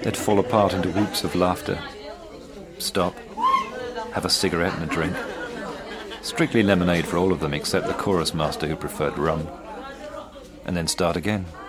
They'd fall apart into whoops of laughter. Stop. Have a cigarette and a drink. Strictly lemonade for all of them except the chorus master who preferred rum. And then start again.